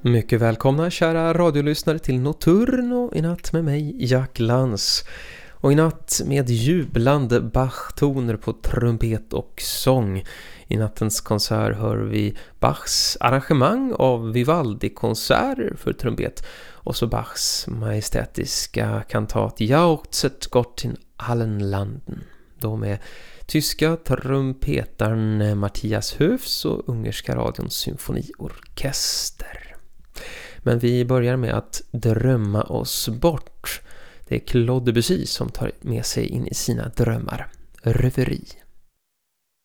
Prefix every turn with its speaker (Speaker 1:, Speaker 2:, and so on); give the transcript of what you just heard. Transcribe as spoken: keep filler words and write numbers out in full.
Speaker 1: Mycket välkomna kära radiolyssnare till Nocturno i natt med mig, Jack Lantz. Och i natt med jublande Bach-toner på trumpet och sång. I nattens konsert hör vi Bachs arrangemang av Vivaldi-konserter för trumpet. Och så Bachs majestätiska kantat Jauchzet Gott in allen Landen. Då med tyska trumpetaren Matthias Höfs och ungerska radions symfoniorkester. Men vi börjar med att drömma oss bort. Det är Claude Debussy som tar med sig in i sina drömmar. Röveri.